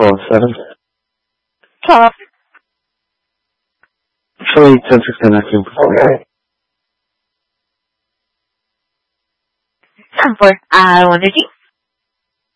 407. 12. Philly 1016 acting. Okay. 10-4. 1 energy.